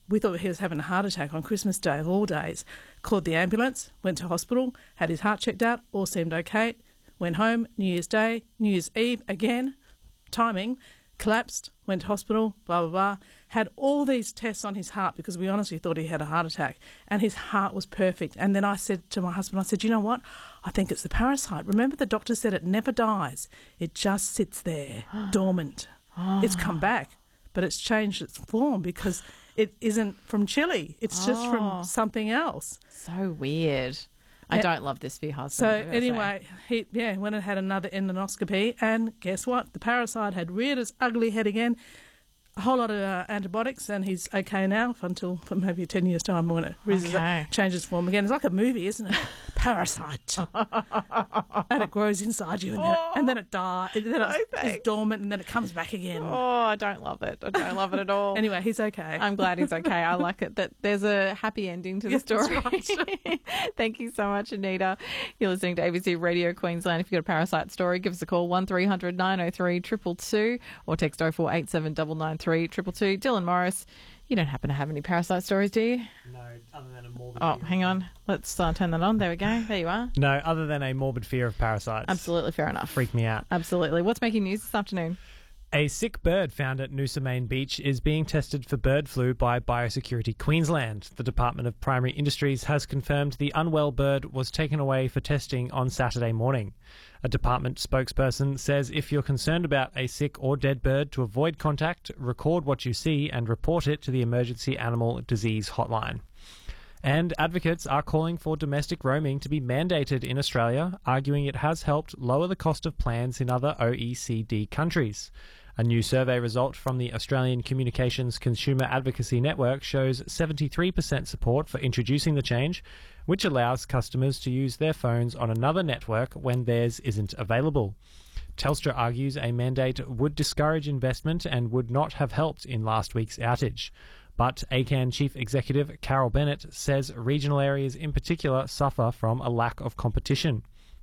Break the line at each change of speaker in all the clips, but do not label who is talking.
we thought he was having a heart attack on Christmas Day of all days. Called the ambulance, went to hospital, had his heart checked out, all seemed okay. Went home, New Year's Day, New Year's Eve again, timing, collapsed, went to hospital, blah, blah, blah. Had all these tests on his heart because we honestly thought he had a heart attack, and his heart was perfect. And then I said to my husband, I said, you know what? I think it's the parasite. Remember the doctor said it never dies. It just sits there, dormant. It's come back, but it's changed its form because it isn't from chili. It's just from something else.
So weird. I don't love this for your husband.
So anyway, he went and had another endoscopy, and guess what? The parasite had reared its ugly head again. A whole lot of antibiotics, and he's okay now until for maybe 10 years' time when it changes form again. It's like a movie, isn't it? Parasite. And it grows inside you, and then it dies. And then it's dormant, and then it comes back again.
Oh, I don't love it. I don't love it at all.
Anyway, he's okay.
I'm glad he's okay. I like it that there's a happy ending to the story.
That's right.
Thank you so much, Anita. You're listening to ABC Radio Queensland. If you've got a parasite story, give us a call, 1300 903 222, or text 0487 993 222. Dylan Morris, you don't happen to have any parasite stories, do you?
No, other than a morbid
Oh,
fear.
hang on. Let's turn that on. There we go. There you are.
No, other than a morbid fear of parasites.
Absolutely, fair enough.
Freak me out.
Absolutely. What's making news this afternoon?
A sick bird found at Noosa Main Beach is being tested for bird flu by Biosecurity Queensland. The Department of Primary Industries has confirmed the unwell bird was taken away for testing on Saturday morning. A department spokesperson says if you're concerned about a sick or dead bird, to avoid contact, record what you see and report it to the Emergency Animal Disease Hotline. And advocates are calling for domestic roaming to be mandated in Australia, arguing it has helped lower the cost of plans in other OECD countries. A new survey result from the Australian Communications Consumer Advocacy Network shows 73% support for introducing the change, which allows customers to use their phones on another network when theirs isn't available. Telstra argues a mandate would discourage investment and would not have helped in last week's outage. But ACAN Chief Executive Carol Bennett says regional areas in particular suffer from a lack of competition.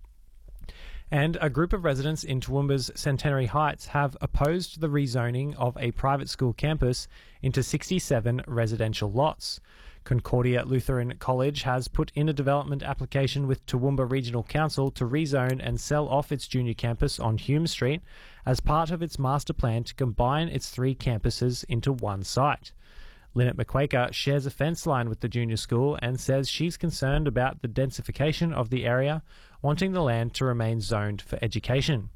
And a group of residents in Toowoomba's Centenary Heights have opposed the rezoning of a private school campus into 67 residential lots. Concordia Lutheran College has put in a development application with Toowoomba Regional Council to rezone and sell off its junior campus on Hume Street as part of its master plan to combine its three campuses into one site. Lynette McQuaker shares a fence line with the junior school and says she's concerned about the densification of the area, wanting the land to remain zoned for education.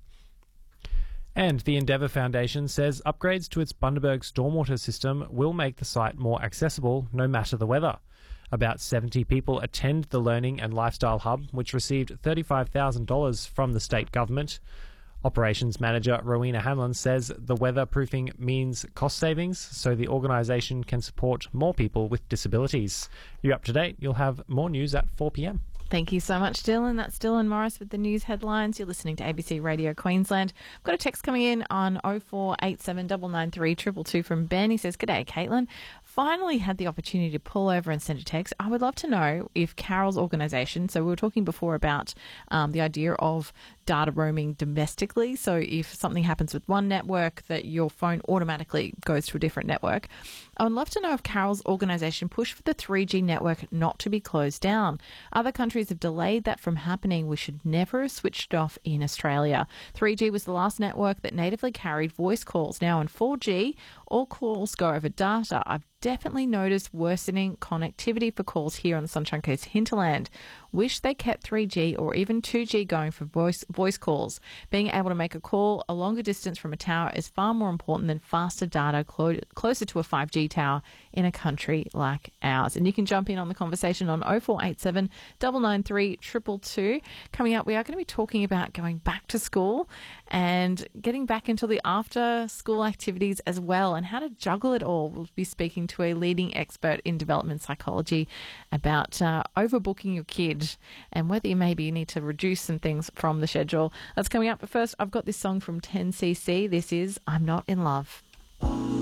And the Endeavour Foundation says upgrades to its Bundaberg stormwater system will make the site more accessible no matter the weather. About 70 people attend the Learning and Lifestyle Hub, which received $35,000 from the state government. Operations Manager Rowena Hanlon says the weatherproofing means cost savings, so the organisation can support more people with disabilities. You're up to date. You'll have more news at 4 p.m.
Thank you so much, Dylan. That's Dylan Morris with the news headlines. You're listening to ABC Radio Queensland. I've got a text coming in on 0487 993 222 from Ben. He says, "G'day, Caitlin. Finally had the opportunity to pull over and send a text. I would love to know if Carol's organisation," so we were talking before about the idea of data roaming domestically, so if something happens with one network that your phone automatically goes to a different network. I would love to know if Carol's organisation pushed for the 3G network not to be closed down. Other countries have delayed that from happening. We should never have switched off in Australia. 3G was the last network that natively carried voice calls. Now in 4G, all calls go over data. I've definitely noticed worsening connectivity for calls here on the Sunshine Coast hinterland. Wish they kept 3G or even 2G going for voice calls. Being able to make a call a longer distance from a tower is far more important than faster data closer to a 5G tower in a country like ours. And you can jump in on the conversation on 0487 993 222. Coming up, we are going to be talking about going back to school and getting back into the after school activities as well, and how to juggle it all. We'll be speaking to a leading expert in development psychology about overbooking your kid and whether you maybe need to reduce some things from the schedule. That's coming up. But first, I've got this song from 10cc. This is I'm Not in Love.